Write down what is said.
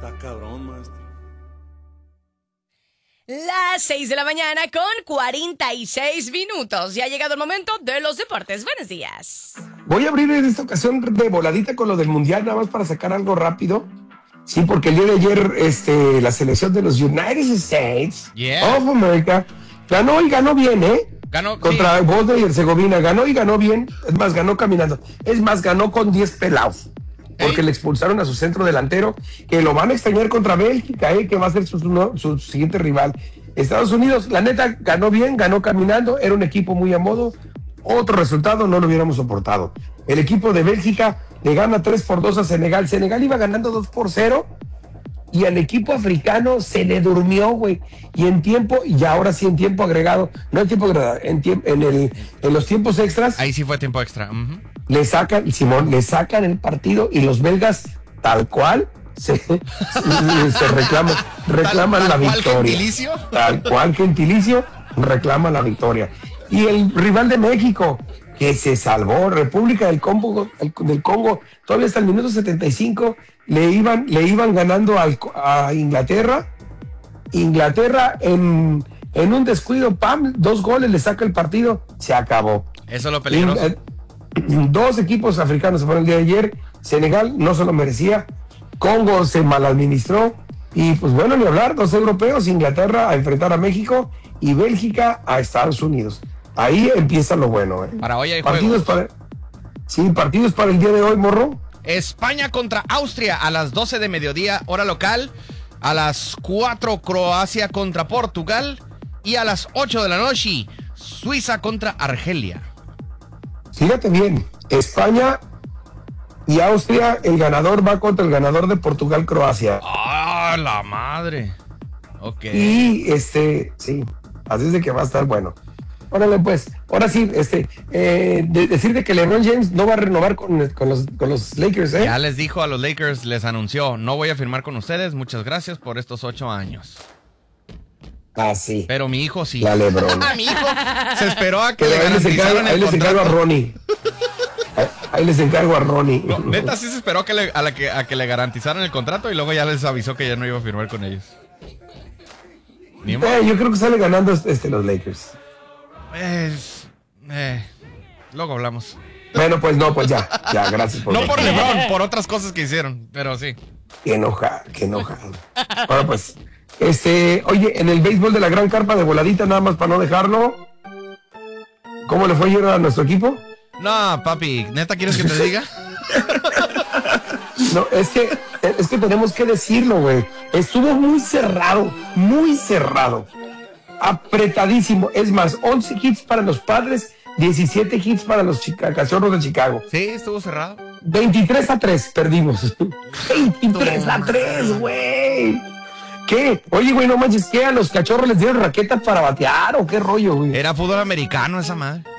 Está cabrón, maestro. Las 6 de la mañana con 46 minutos. Ya ha llegado el momento de los deportes. Buenos días. Voy a abrir en esta ocasión de voladita con lo del Mundial, nada más para sacar algo rápido. Sí, porque el día de ayer la selección de los United States of America ganó y ganó bien, Ganó contra Bosnia y Herzegovina. Ganó y ganó bien. Es más, ganó caminando. Es más, ganó con 10 pelados. Porque le expulsaron a su centro delantero, que lo van a extrañar contra Bélgica, que va a ser su siguiente rival. Estados Unidos, la neta, ganó bien, ganó caminando, era un equipo muy a modo. Otro resultado no lo hubiéramos soportado. El equipo de Bélgica le gana 3-2 a Senegal. Senegal iba ganando 2-0 y al equipo africano se le durmió, güey. Y ahora sí en tiempo agregado, no en tiempo agregado, en los tiempos extras. Ahí sí fue tiempo extra. Le sacan el partido y los belgas, tal cual, se reclaman la victoria. Tal cual gentilicio, reclaman la victoria. Y el rival de México, que se salvó, República del Congo, todavía hasta el minuto 75, le iban ganando a Inglaterra. Inglaterra en un descuido, ¡pam!, 2 goles, le saca el partido, se acabó. Eso es lo peligroso. 2 equipos africanos se fueron el día de ayer. Senegal no se lo merecía. Congo se maladministró. Y pues bueno, ni hablar, 2 europeos, Inglaterra a enfrentar a México y Bélgica a Estados Unidos. Ahí empieza lo bueno. Para hoy hay partidos juegos. Partidos para el día de hoy, morro. España contra Austria a las 12 de mediodía, hora local. A las 4, Croacia contra Portugal. Y a las 8 de la noche, Suiza contra Argelia. Fíjate bien, España y Austria, el ganador va contra el ganador de Portugal-Croacia. ¡Ah, la madre! Ok. Y sí, así es de que va a estar bueno. Órale, pues, ahora sí, decirte que LeBron James no va a renovar con los Lakers, Ya les dijo a los Lakers, les anunció, no voy a firmar con ustedes, muchas gracias por estos 8 años. Ah, sí. Pero mi hijo sí. La LeBron. Mi hijo se esperó a que pero le garantizaran el les encargo a contrato. Ronnie. Ahí les encargo a Ronnie. No, neta sí se esperó a que le garantizaran el contrato y luego ya les avisó que ya no iba a firmar con ellos. Yo creo que sale ganando los Lakers. Luego hablamos. Bueno, pues no, pues ya, gracias por no por LeBron, por otras cosas que hicieron, pero sí. Qué enojado. Ahora pues, oye, en el béisbol de la Gran Carpa de voladita, nada más para no dejarlo. ¿Cómo le fue ayer a nuestro equipo? No, papi, ¿neta quieres que te diga? No, es que tenemos que decirlo, güey. Estuvo muy cerrado. Apretadísimo. Es más, 11 hits para los Padres, 17 hits para los Cachorros de Chicago. Sí, estuvo cerrado. 23-3 perdimos. 23-3, güey. ¿Qué? Oye, güey, no manches, ¿qué? ¿A los Cachorros les dieron raquetas para batear o qué rollo, güey? Era fútbol americano esa madre.